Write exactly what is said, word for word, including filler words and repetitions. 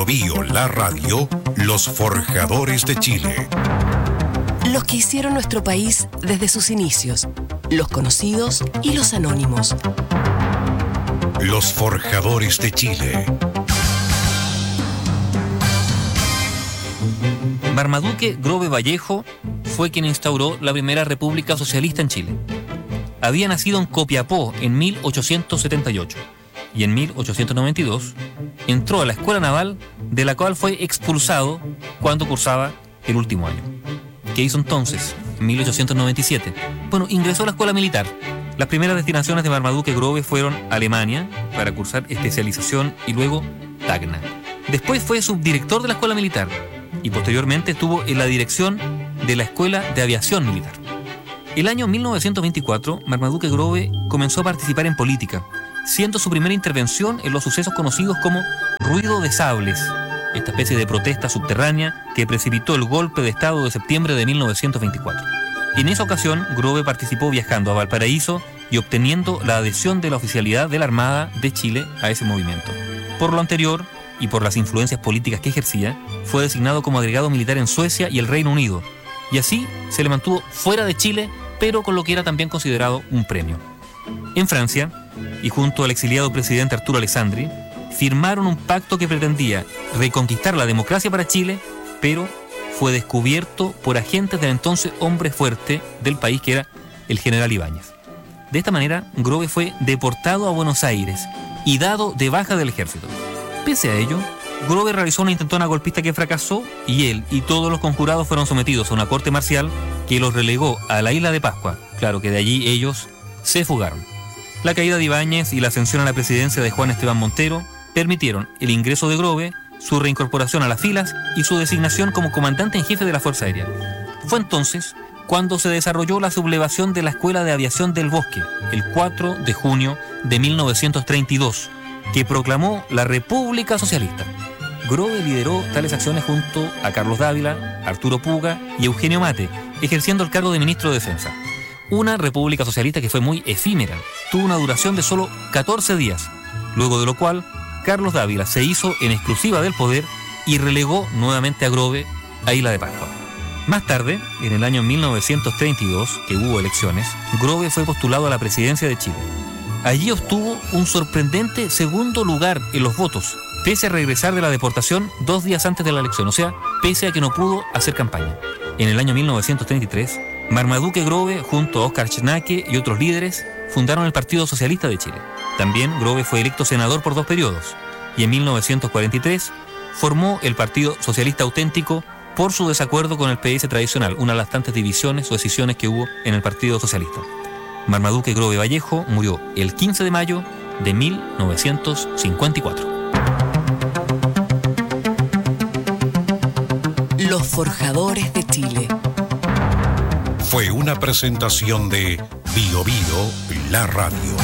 Bio Bio, la radio, los forjadores de Chile. Los que hicieron nuestro país desde sus inicios, los conocidos y los anónimos. Los forjadores de Chile. Marmaduke Grove Vallejo fue quien instauró la primera república socialista en Chile. Había nacido en Copiapó en mil ochocientos setenta y ocho y en mil ochocientos noventa y dos entró a la escuela naval, de la cual fue expulsado cuando cursaba el último año. ¿Qué hizo entonces? En mil ochocientos noventa y siete. Bueno, ingresó a la escuela militar. Las primeras destinaciones de Marmaduke Grove fueron Alemania, para cursar especialización, y luego Tacna. Después fue subdirector de la escuela militar y posteriormente estuvo en la dirección de la Escuela de Aviación Militar. El año mil novecientos veinticuatro, Marmaduke Grove comenzó a participar en política, siendo su primera intervención en los sucesos conocidos como Ruido de Sables, esta especie de protesta subterránea que precipitó el golpe de Estado de septiembre de mil novecientos veinticuatro. En esa ocasión, Grove participó viajando a Valparaíso y obteniendo la adhesión de la oficialidad de la Armada de Chile a ese movimiento. Por lo anterior, y por las influencias políticas que ejercía, fue designado como agregado militar en Suecia y el Reino Unido, y así se le mantuvo fuera de Chile, pero con lo que era también considerado un premio. En Francia, y junto al exiliado presidente Arturo Alessandri, firmaron un pacto que pretendía reconquistar la democracia para Chile, pero fue descubierto por agentes del entonces hombre fuerte del país, que era el general Ibáñez. De esta manera, Grove fue deportado a Buenos Aires y dado de baja del ejército. Pese a ello, Grove realizó una intentona golpista que fracasó, y él y todos los conjurados fueron sometidos a una corte marcial que los relegó a la isla de Pascua. Claro que de allí ellos se fugaron. La caída de Ibáñez y la ascensión a la presidencia de Juan Esteban Montero permitieron el ingreso de Grove, su reincorporación a las filas y su designación como comandante en jefe de la Fuerza Aérea. Fue entonces cuando se desarrolló la sublevación de la Escuela de Aviación del Bosque, el cuatro de junio de mil novecientos treinta y dos, que proclamó la República Socialista. Grove lideró tales acciones junto a Carlos Dávila, Arturo Puga y Eugenio Mate, ejerciendo el cargo de ministro de Defensa. Una República Socialista que fue muy efímera, tuvo una duración de solo catorce días, luego de lo cual Carlos Dávila se hizo en exclusiva del poder y relegó nuevamente a Grove a Isla de Pascua. Más tarde, en el año mil novecientos treinta y dos, que hubo elecciones, Grove fue postulado a la presidencia de Chile. Allí obtuvo un sorprendente segundo lugar en los votos, pese a regresar de la deportación dos días antes de la elección, o sea, pese a que no pudo hacer campaña. En el año mil novecientos treinta y tres, Marmaduke Grove, junto a Oscar Chenake y otros líderes, fundaron el Partido Socialista de Chile. También Grove fue electo senador por dos periodos, y en mil novecientos cuarenta y tres formó el Partido Socialista Auténtico por su desacuerdo con el P S tradicional, una de las tantas divisiones o escisiones que hubo en el Partido Socialista. Marmaduke Grove Vallejo murió el quince de mayo de mil novecientos cincuenta y cuatro. Los forjadores de Chile. Fue una presentación de Bio Bio, la radio.